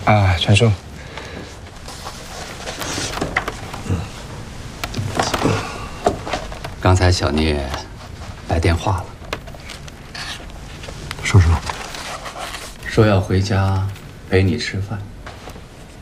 啊，陈叔。 刚才小聂来电话了， 说， 说要回家陪你吃饭。